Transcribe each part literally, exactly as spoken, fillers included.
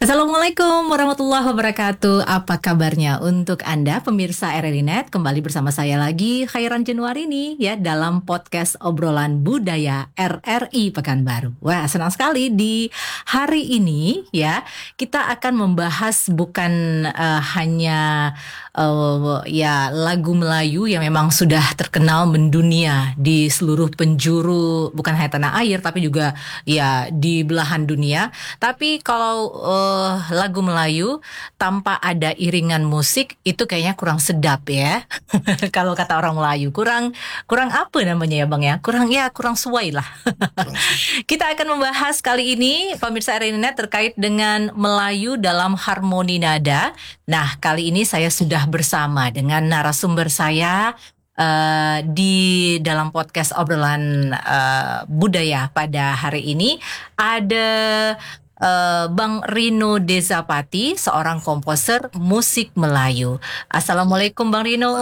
Assalamualaikum warahmatullahi wabarakatuh. Apa kabarnya untuk Anda pemirsa R R I Net? Kembali bersama saya lagi Khairan Januari nih ya dalam podcast obrolan budaya R R I Pekanbaru. Wah, senang sekali di hari ini ya kita akan membahas bukan uh, hanya uh, ya lagu Melayu yang memang sudah terkenal mendunia di seluruh penjuru bukan hanya tanah air tapi juga ya di belahan dunia. Tapi kalau uh, Uh, lagu Melayu tanpa ada iringan musik itu kayaknya kurang sedap ya. Kalau kata orang Melayu kurang kurang apa namanya ya Bang ya? Kurang ya kurang suai lah. Kita akan membahas kali ini pemirsa R R I Net terkait dengan Melayu dalam harmoni nada. Nah, kali ini saya sudah bersama dengan narasumber saya Uh, di dalam podcast obrolan uh, budaya pada hari ini ada uh, Bang Rino Dezapati, seorang komposer musik Melayu. Assalamualaikum Bang Rino.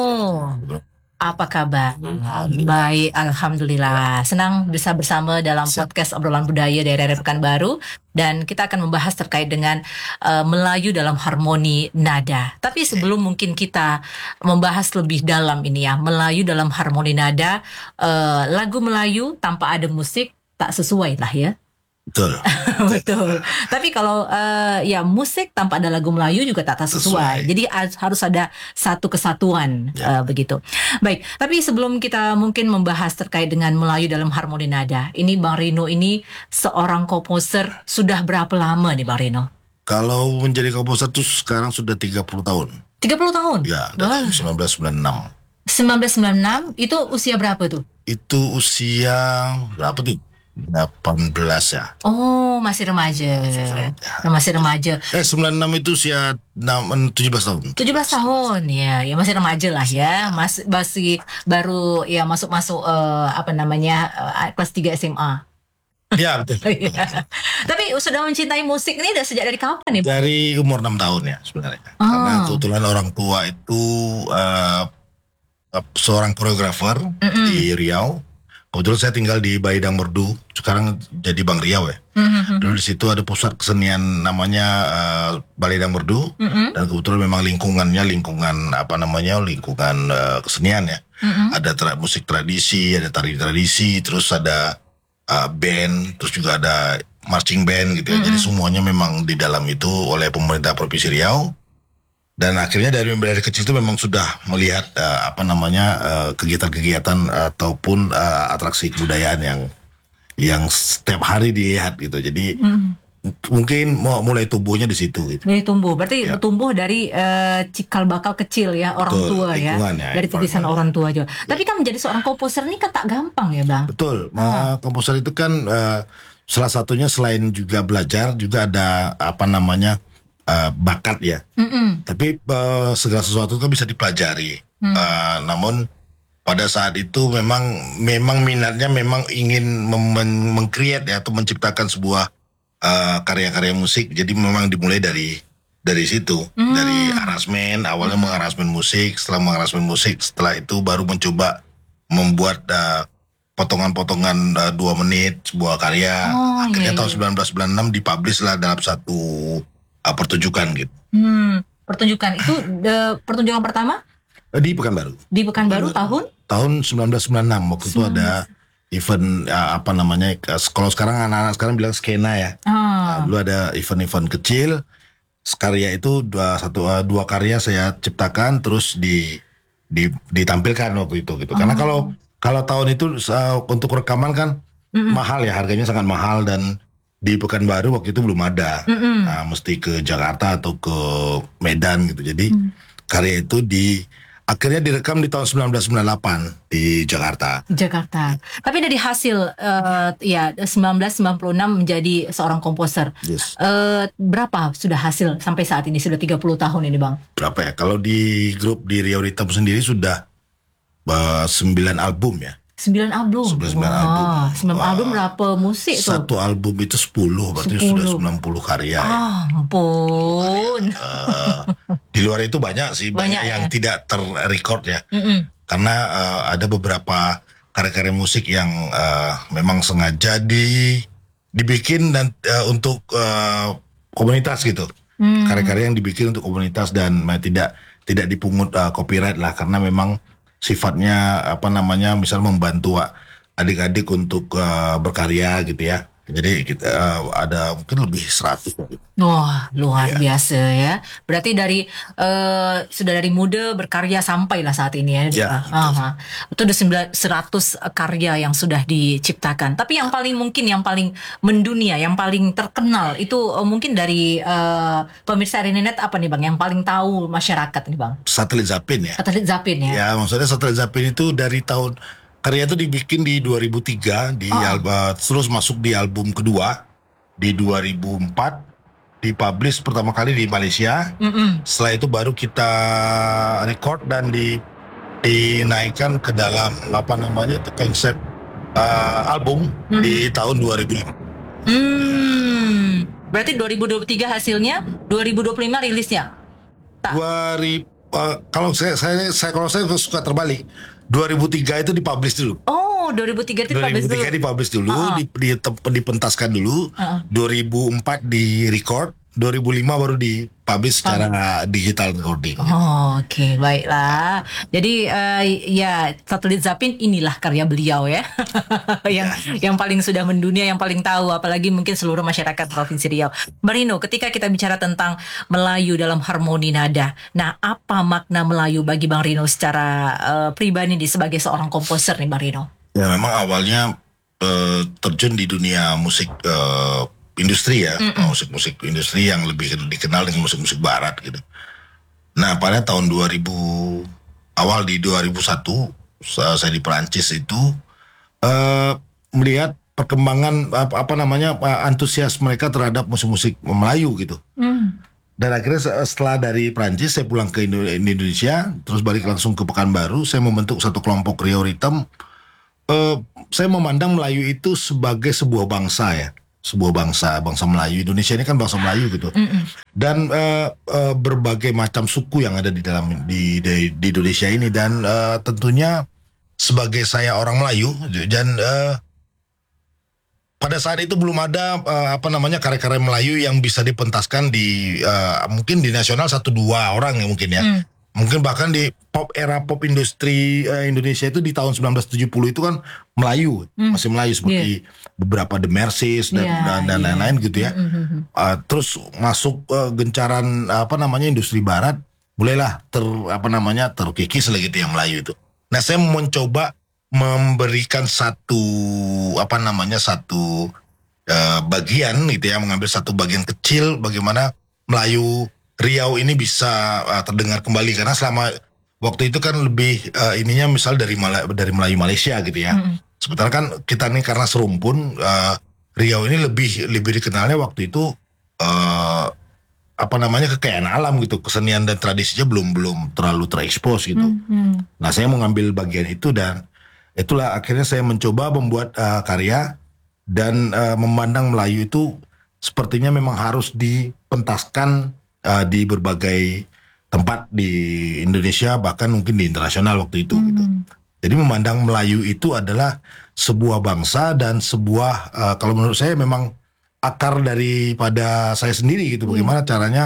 Apa kabar? Baik, alhamdulillah. Senang bisa bersama dalam podcast obrolan budaya dari R R I Pekanbaru. Dan kita akan membahas terkait dengan uh, Melayu dalam harmoni nada. Tapi sebelum mungkin kita membahas lebih dalam ini ya, Melayu dalam harmoni nada, uh, lagu Melayu tanpa ada musik tak sesuai lah ya. Betul. Betul. Tapi kalau uh, ya musik tanpa ada lagu Melayu juga tak, tak sesuai. sesuai. Jadi uh, harus ada satu kesatuan ya. uh, begitu. Baik. Tapi sebelum kita mungkin membahas terkait dengan Melayu dalam harmoni nada, ini Bang Rino ini seorang komposer sudah berapa lama nih Bang Rino? Kalau menjadi komposer tuh sekarang sudah tiga puluh tahun. tiga puluh tahun? Ya, dari seribu sembilan ratus sembilan puluh enam. seribu sembilan ratus sembilan puluh enam itu usia berapa tuh? Itu usia berapa tuh? delapan belas ya. Oh, masih remaja. Ya. Masih remaja. Eh, sembilan puluh enam itu usia tujuh belas tahun. tujuh belas tahun ya, ya masih remaja lah ya. Mas, masih baru ya masuk-masuk uh, apa namanya uh, kelas tiga S M A. Ya, betul. Tapi sudah mencintai musik ini dari sejak dari kapan nih? Dari umur enam tahun ya sebenarnya. Oh. Karena kebetulan orang tua itu uh, seorang koreografer mm-hmm. di Riau. Kebetulan saya tinggal di Baidang Merdu, sekarang jadi Bang Riau ya. Mm-hmm. Dulu di situ ada pusat kesenian namanya uh, Baidang Merdu, mm-hmm. dan kebetulan memang lingkungannya lingkungan apa namanya lingkungan uh, kesenian ya. Mm-hmm. Ada tra- musik tradisi, ada tari tradisi, terus ada uh, band, terus juga ada marching band gitu ya. Mm-hmm. Jadi semuanya memang di dalam itu oleh pemerintah Provinsi Riau. Dan akhirnya dari dari kecil itu memang sudah melihat uh, apa namanya uh, kegiatan-kegiatan ataupun uh, atraksi kebudayaan yang yang setiap hari dilihat gitu. Jadi hmm. mungkin mau mulai tumbuhnya di situ gitu. Mulai tumbuh, berarti ya. Tumbuh dari uh, cikal bakal kecil ya orang Betul, tua ya, ya dari titisan orang tua juga. Ya. Tapi kan menjadi seorang komposer ini kan tak gampang ya Bang. Betul, hmm. komposer itu kan uh, salah satunya selain juga belajar juga ada apa namanya Uh, bakat ya, mm-mm. tapi uh, segala sesuatu kan bisa dipelajari. Mm. Uh, namun pada saat itu memang memang minatnya memang ingin mem- meng-create ya atau menciptakan sebuah uh, karya-karya musik. Jadi memang dimulai dari dari situ, mm. dari arrangement. Awalnya mm. mengarrangement musik, setelah mengarrangement musik, setelah itu baru mencoba membuat uh, potongan-potongan uh, dua menit sebuah karya. Oh, Akhirnya iya, iya. tahun sembilan belas sembilan puluh enam dipublish lah dalam satu pertunjukan gitu. Hmm, pertunjukan itu the, pertunjukan pertama di Pekanbaru. Di Pekanbaru tahun? Tahun sembilan belas sembilan puluh enam waktu itu ada event uh, apa namanya? Kalau sekarang anak-anak sekarang bilang skena ya. Oh. Nah, dulu ada event-event kecil. Karya itu dua satu uh, dua karya saya ciptakan terus di, di ditampilkan waktu itu gitu. Oh. Karena kalau kalau tahun itu uh, untuk rekaman kan mm-mm. mahal ya, harganya sangat mahal dan di Pekanbaru waktu itu belum ada, mm-mm. nah, mesti ke Jakarta atau ke Medan gitu. Jadi mm. karya itu di akhirnya direkam di tahun sembilan belas sembilan puluh delapan di Jakarta. Jakarta. Tapi dari hasil uh, ya sembilan belas sembilan puluh enam menjadi seorang komposer. Yes. Uh, berapa sudah hasil sampai saat ini sudah tiga puluh tahun ini Bang? Berapa ya? Kalau di grup di Riau Rhythm sendiri sudah uh, sembilan album ya. Sembilan album. Sembilan wow. album. Sembilan album berapa musik tuh? Satu album itu sepuluh, berarti sepuluh. Sudah sembilan puluh karya. Ah, ampun. Uh, di luar itu banyak sih, banyak, banyak yang ya? Tidak terrecord ya. Mm-mm. Karena uh, ada beberapa karya-karya musik yang uh, memang sengaja di dibikin dan uh, untuk uh, komunitas gitu. Hmm. Karya-karya yang dibikin untuk komunitas dan uh, tidak tidak dipungut uh, copyright lah, karena memang sifatnya apa namanya misal membantu uh, adik-adik untuk uh, berkarya gitu ya. Jadi kita uh, ada mungkin lebih seratus. Wah, luar yeah. biasa ya. Berarti dari uh, sudah dari muda berkarya sampailah saat ini ya. Yeah, uh, uh, itu ada seratus karya yang sudah diciptakan. Tapi yang paling mungkin yang paling mendunia, yang paling terkenal itu uh, mungkin dari uh, pemirsa Erinet apa nih Bang? Yang paling tahu masyarakat nih Bang? Satelit Zapin ya. Satelit Zapin ya. Ya, maksudnya Satelit Zapin itu dari tahun karya itu dibikin di dua ribu tiga di oh. album, terus masuk di album kedua di dua ribu empat, dipublish pertama kali di Malaysia. Mm-mm. Setelah itu baru kita record dan di dinaikkan ke dalam apa namanya itu konsep uh, album mm. di tahun dua ribu lima. Hmm. Berarti dua ribu dua puluh tiga hasilnya, dua ribu dua puluh lima rilisnya. Tak. dua ribu, uh, kalau saya saya saya kalau saya suka terbalik. dua ribu tiga itu dipublish dulu. Oh, dua ribu tiga itu dipublish dulu. dua ribu tiga dipublish dulu, uh-huh. di, di, dipentaskan dulu. Uh-huh. dua ribu empat di record, dua ribu lima baru dipublish secara uh-huh. digital recording. Oh, oke, okay, baiklah. Jadi uh, ya Satelit Zapin inilah karya beliau ya. yang ya. yang paling sudah mendunia, yang paling tahu, apalagi mungkin seluruh masyarakat Provinsi Riau. Marino, ketika kita bicara tentang Melayu dalam harmoni nada, nah apa makna Melayu bagi Bang Rino secara uh, pribadi nih sebagai seorang komposer nih Bang Rino? Ya memang awalnya uh, terjun di dunia musik uh, industri ya, Mm-mm. musik-musik industri yang lebih dikenal dengan musik-musik barat gitu. Nah pada tahun dua ribu, awal di dua ribu satu saya di Perancis itu uh, melihat perkembangan apa, apa namanya antusias mereka terhadap musik-musik Melayu gitu. Mm. Dan akhirnya setelah dari Perancis saya pulang ke Indonesia, terus balik langsung ke Pekanbaru, saya membentuk satu kelompok Riau Rhythm. Uh, saya memandang Melayu itu sebagai sebuah bangsa ya. sebuah bangsa, bangsa Melayu. Indonesia ini kan bangsa Melayu gitu. Mm-mm. Dan uh, uh, berbagai macam suku yang ada di dalam di di, di Indonesia ini, dan uh, tentunya sebagai saya orang Melayu dan uh, pada saat itu belum ada uh, apa namanya karya-karya Melayu yang bisa dipentaskan di uh, mungkin di nasional satu dua orang ya mungkin ya. Mm. Mungkin bahkan di pop era pop industri uh, Indonesia itu di tahun sembilan belas tujuh puluh itu kan Melayu, mm. masih Melayu seperti yeah. beberapa The Mercies dan yeah, dan, dan yeah. lain-lain gitu ya. Mm-hmm. Uh, terus masuk uh, gencaran apa namanya industri barat, mulailah ter apa namanya terkikis lagi gitu yang Melayu itu. Nah saya mencoba memberikan satu apa namanya satu uh, bagian gitu ya, mengambil satu bagian kecil bagaimana Melayu Riau ini bisa uh, terdengar kembali, karena selama waktu itu kan lebih uh, ininya misal dari Mal- dari Melayu Malaysia gitu ya. Mm. Sementara kan kita nih karena serumpun uh, Riau ini lebih lebih dikenalnya waktu itu uh, apa namanya kekayaan alam gitu, kesenian dan tradisinya belum belum terlalu terekspos gitu. Mm. Nah saya mengambil bagian itu dan itulah akhirnya saya mencoba membuat uh, karya dan uh, memandang Melayu itu sepertinya memang harus dipentaskan Uh, di berbagai tempat di Indonesia, bahkan mungkin di internasional waktu itu. Hmm. Gitu. Jadi memandang Melayu itu adalah sebuah bangsa dan sebuah uh, kalau menurut saya memang akar daripada saya sendiri gitu. Hmm. Bagaimana caranya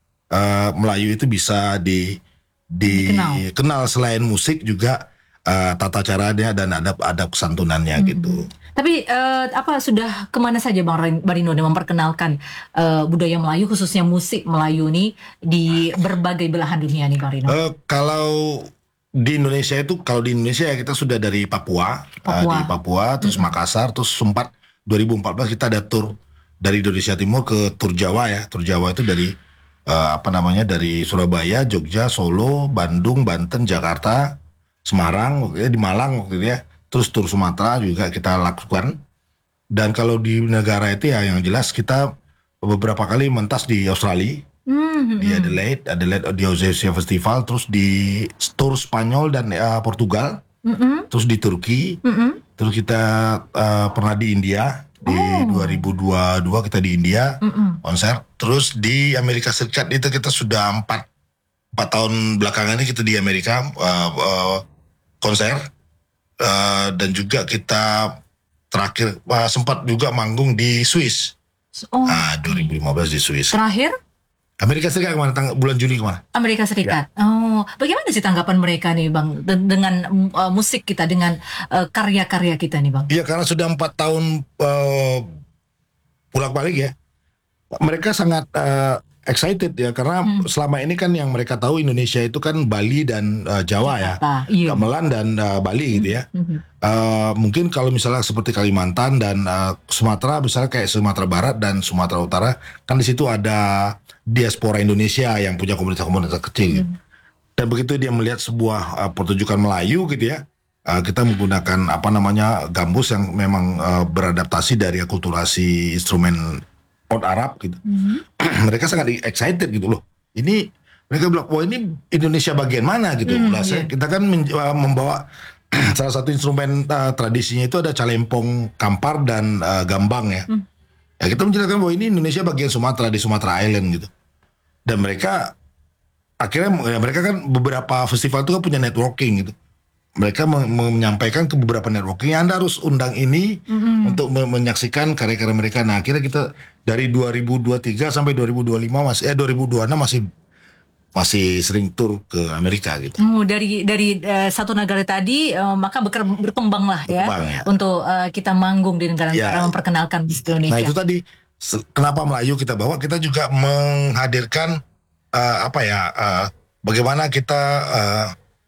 uh, Melayu itu bisa di dikenal. dikenal selain musik juga uh, tata caranya dan adab-adab kesantunannya hmm. gitu. Tapi uh, apa sudah kemana saja Bang Rino memperkenalkan uh, budaya Melayu khususnya musik Melayu nih di berbagai belahan dunia nih Bang Rino? Uh, kalau di Indonesia itu kalau di Indonesia ya kita sudah dari Papua, Papua. Uh, di Papua terus mm-hmm. Makassar, terus sempat dua ribu empat belas kita ada tur dari Indonesia Timur ke tur Jawa ya. Tur Jawa itu dari uh, apa namanya dari Surabaya, Jogja, Solo, Bandung, Banten, Jakarta, Semarang, di Malang waktu itu ya. Terus tur Sumatera juga kita lakukan. Dan kalau di negara itu ya yang jelas kita beberapa kali mentas di Australia, mm-hmm. di Adelaide, Adelaide Audiosia Festival, terus di tur Spanyol dan uh, Portugal, mm-hmm. terus di Turki, mm-hmm. terus kita uh, pernah di India di oh. dua ribu dua puluh dua kita di India mm-hmm. konser. Terus di Amerika Serikat itu kita sudah empat empat tahun belakangan ini kita di Amerika uh, uh, konser. Uh, dan juga kita terakhir uh, sempat juga manggung di Swiss Oh. Ah, dua ribu lima belas di Swiss. Terakhir? Amerika Serikat kemana? Tang- bulan Juli kemana? Amerika Serikat. Ya. Oh, bagaimana sih tanggapan mereka nih, Bang, de- dengan uh, musik kita, dengan uh, karya-karya kita nih, Bang? Iya, karena sudah empat tahun uh, bolak-balik ya. Mereka sangat uh, excited ya, karena hmm. selama ini kan yang mereka tahu Indonesia itu kan Bali dan uh, Jawa ya, iya. Gamelan dan uh, Bali hmm. gitu ya. Hmm. Uh, mungkin kalau misalnya seperti Kalimantan dan uh, Sumatera, misalnya kayak Sumatera Barat dan Sumatera Utara, kan di situ ada diaspora Indonesia yang punya komunitas-komunitas kecil. Hmm. Dan begitu dia melihat sebuah uh, pertunjukan Melayu gitu ya, uh, kita menggunakan apa namanya gambus yang memang uh, beradaptasi dari akulturasi instrumen Arab gitu. Mm-hmm. Mereka sangat excited gitu loh. Ini mereka bilang, wah ini Indonesia bagian mana gitu. Mm, yeah. Kita kan men- membawa salah satu instrumen uh, tradisinya itu ada calempong, kampar dan uh, gambang ya. Mm. Ya kita menjelaskan bahwa ini Indonesia bagian Sumatera, di Sumatera Island gitu. Dan mereka akhirnya ya mereka kan beberapa festival itu kan punya networking gitu. Mereka me- menyampaikan ke beberapa networking, Anda harus undang ini mm-hmm. untuk me- menyaksikan karya-karya mereka. Nah, akhirnya kita dari dua ribu dua puluh tiga sampai dua ribu dua puluh lima masih eh dua ribu dua puluh enam masih masih sering tur ke Amerika gitu. Oh, dari dari uh, satu negara tadi uh, maka berker- berkembang lah ya, berkembang, ya untuk uh, kita manggung di negara-negara ya. Memperkenalkan musik Indonesia. Nah, itu tadi kenapa Melayu kita bawa, kita juga menghadirkan uh, apa ya uh, bagaimana kita uh,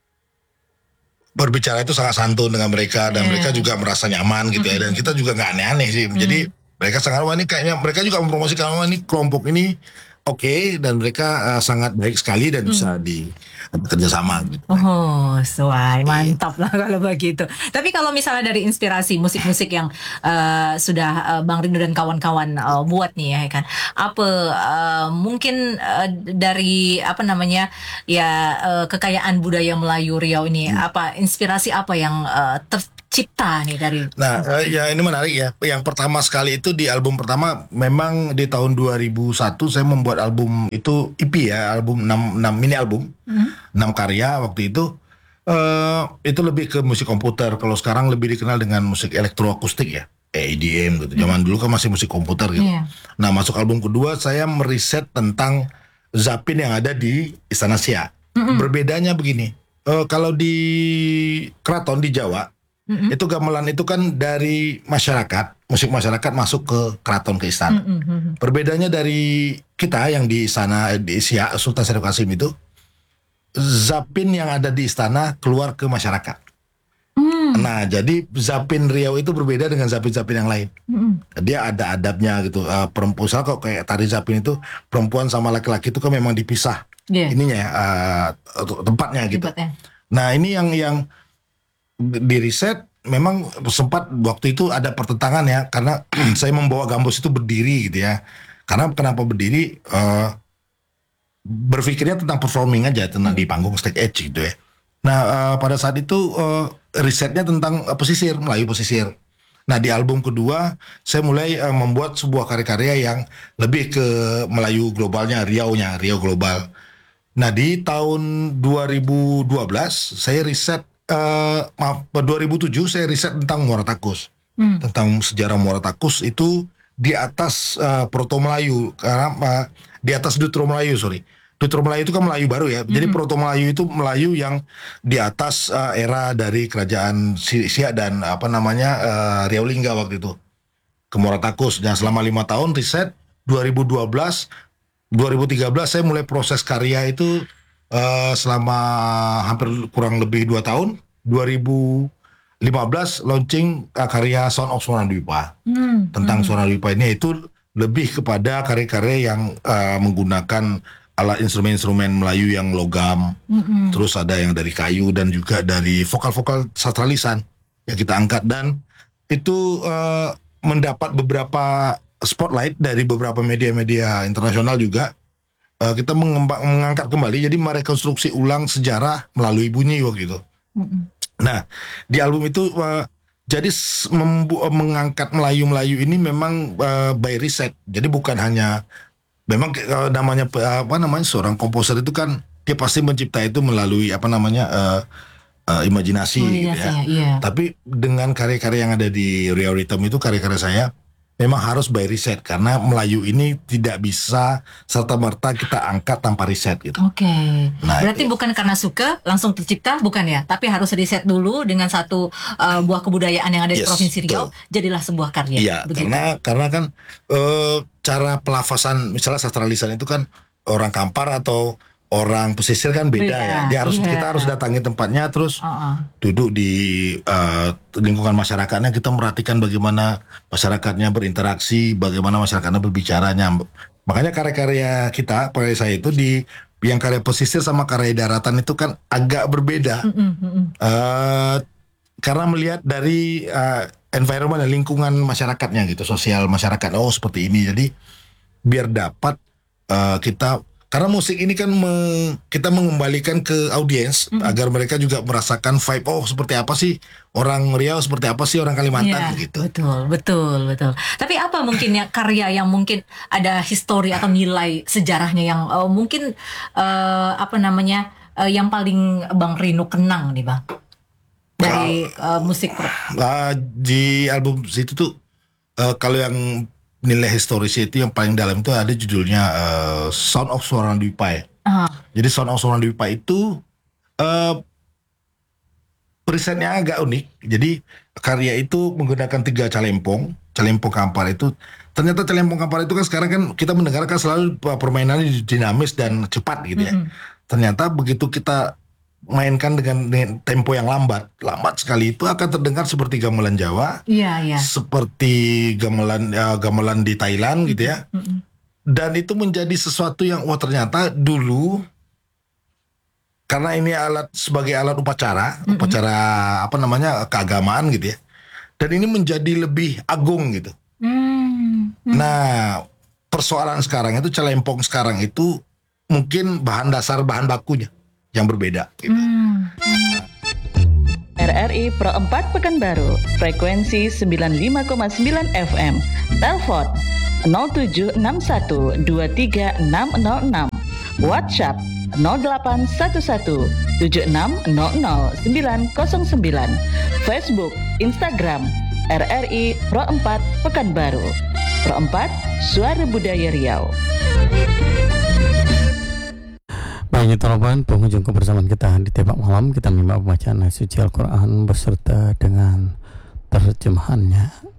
berbicara itu sangat santun dengan mereka dan yeah. mereka juga merasa nyaman gitu mm-hmm. ya, dan kita juga nggak aneh-aneh sih. Mm. Jadi mereka sangat, wah ini kayaknya mereka juga mempromosikan, wah ini kelompok ini oke okay, dan mereka uh, sangat baik sekali dan mm. bisa di bekerja sama gitu. Oh, sesuai, mantap lah kalau begitu. Tapi kalau misalnya dari inspirasi musik-musik yang uh, sudah uh, Bang Rindu dan kawan-kawan uh, buat nih ya kan, apa uh, mungkin uh, dari apa namanya ya uh, kekayaan budaya Melayu Riau ini, hmm. apa inspirasi apa yang uh, tercipta nih dari? Nah, uh, ya ini menarik ya. Yang pertama sekali itu di album pertama, memang di tahun dua ribu satu saya membuat album itu E P ya, album enam, enam mini album. Hmm. enam karya waktu itu. Uh, itu lebih ke musik komputer. Kalau sekarang lebih dikenal dengan musik elektroakustik ya, E D M gitu. Zaman hmm. dulu kan masih musik komputer gitu. Yeah. Nah, masuk album kedua saya meriset tentang zapin yang ada di Istana Siak. Mm-hmm. Berbedanya begini, uh, kalau di keraton di Jawa, mm-hmm. itu gamelan itu kan dari masyarakat, musik masyarakat masuk ke keraton, ke istana. Mm-hmm. Perbedaannya dari kita yang di istana di Siak Sultan Syarif Qasim itu, zapin yang ada di istana keluar ke masyarakat. Mm. Nah, jadi zapin Riau itu berbeda dengan zapin-zapin yang lain. Mm. Dia ada adabnya gitu. Uh, perempuan, kok kayak tari zapin itu perempuan sama laki-laki itu kan memang dipisah. Yeah. Ininya uh, tempatnya gitu. Tempatnya. Nah, ini yang yang di riset memang sempat waktu itu ada pertentangan ya, karena saya membawa gambus itu berdiri gitu ya. Karena kenapa berdiri? Uh, berpikirnya tentang performing aja, tentang di panggung stage edge gitu ya. Nah, uh, pada saat itu uh, risetnya tentang uh, pesisir, Melayu pesisir. Nah, di album kedua saya mulai uh, membuat sebuah karya-karya yang lebih ke Melayu globalnya, Riau-nya, Riau global. Nah, di tahun dua ribu dua belas saya riset, uh, maaf, dua ribu tujuh saya riset tentang Muara Takus. Hmm. Tentang sejarah Muara Takus itu di atas uh, Proto Melayu, karena uh, di atas Dutro Melayu, sorry. Dutro Melayu itu kan Melayu baru ya. Mm-hmm. Jadi Proto Melayu itu Melayu yang di atas uh, era dari kerajaan Siak dan apa namanya uh, Riau Lingga waktu itu ke Muara Takus. Dan selama lima tahun riset, dua ribu dua belas, dua ribu tiga belas saya mulai proses karya itu uh, selama hampir kurang lebih dua tahun. dua ribu lima belas launching uh, karya Sound of Sonadwipa. Mm-hmm. Tentang Sonadwipa ini itu lebih kepada karya-karya yang uh, menggunakan alat instrumen-instrumen Melayu yang logam, mm-hmm. terus ada yang dari kayu dan juga dari vokal-vokal sastra lisan yang kita angkat, dan itu uh, mendapat beberapa spotlight dari beberapa media-media internasional juga. Uh, kita mengembang, mengangkat kembali, jadi merekonstruksi ulang sejarah melalui bunyi waktu itu. Mm-hmm. Nah, di album itu uh, jadi membu- mengangkat Melayu-Melayu ini memang uh, by riset, jadi bukan hanya memang uh, namanya apa namanya seorang komposer itu kan dia pasti mencipta itu melalui apa namanya uh, uh, imajinasi, oh, gitu ya. Iya. Tapi dengan karya-karya yang ada di Riau Rhythm itu, karya-karya saya memang harus by riset karena Melayu ini tidak bisa serta-merta kita angkat tanpa riset gitu. Oke. Okay. Nah, berarti itu. Bukan karena suka langsung tercipta, bukan ya? Tapi harus riset dulu dengan satu uh, buah kebudayaan yang ada di yes, Provinsi Riau, betul. Jadilah sebuah karya. Iya, karena karena kan uh, cara pelafasan misalnya sastra lisan itu kan orang Kampar atau orang pesisir kan beda, beda ya. Dia harus yeah. kita harus datangi tempatnya terus uh-uh. duduk di uh, lingkungan masyarakatnya, kita merhatikan bagaimana masyarakatnya berinteraksi, bagaimana masyarakatnya berbicaranya. Makanya karya-karya kita, karya saya itu di yang karya pesisir sama karya daratan itu kan agak berbeda. Uh-uh. Uh, karena melihat dari uh, environment dan lingkungan masyarakatnya gitu, sosial masyarakat. Oh, seperti ini. Jadi biar dapat uh, kita karena musik ini kan me, kita mengembalikan ke audiens mm-hmm. agar mereka juga merasakan vibe, oh seperti apa sih orang Riau, seperti apa sih orang Kalimantan, ya, gitu. Betul, betul, betul. Tapi apa mungkin ya karya yang mungkin ada histori atau nilai sejarahnya yang uh, mungkin uh, apa namanya uh, yang paling Bang Rino kenang nih Bang dari uh, musik? Uh, di album itu tuh uh, kalau yang nilai historis itu yang paling dalam itu ada judulnya uh, Sound of Seorang Dwi Pai. Uh-huh. Jadi Sound of Seorang Dwi Pai itu uh, perisetnya agak unik. Jadi karya itu menggunakan tiga calempong, calempong Kampar itu. Ternyata calempong Kampar itu kan sekarang kan kita mendengarkan selalu permainannya dinamis dan cepat gitu ya. Mm-hmm. Ternyata begitu kita mainkan dengan, dengan tempo yang lambat, lambat sekali, itu akan terdengar seperti gamelan Jawa, yeah, yeah. seperti gamelan uh, gamelan di Thailand gitu ya. Mm-hmm. Dan itu menjadi sesuatu yang wah ternyata dulu karena ini alat sebagai alat upacara, mm-hmm. upacara apa namanya keagamaan gitu ya. Dan ini menjadi lebih agung gitu. Mm-hmm. Nah, persoalan sekarang itu calempong sekarang itu mungkin bahan dasar bahan bakunya yang berbeda gitu. Hmm. R R I Pro empat Pekanbaru, frekuensi sembilan puluh lima koma sembilan F M. Telepon nol tujuh enam satu dua tiga enam nol enam. WhatsApp nol delapan satu satu tujuh enam nol nol sembilan nol sembilan. Facebook, Instagram R R I Pro empat Pekanbaru. Pro empat, Suara Budaya Riau. Baik, teman-teman, penghujung kebersamaan kita di Tebak Malam, kita menyimak pembacaan ayat suci Al-Quran beserta dengan terjemahannya.